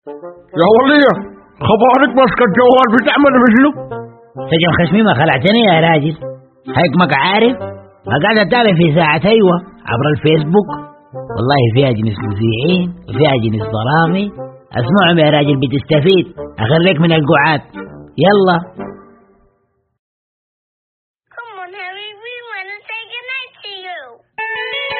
يا ولية خبرك ماسك الجوال بتعمل بشنو؟ سجن خشمي ما خلعتني يا راجل. حكمك عارف ما قاعد اتابع في ساعة ايوه عبر الفيسبوك، والله فيها جنس مذيعين وفيها جنس ضرامي. اسمعهم يا راجل بتستفيد، اخليك من القعاد. يلا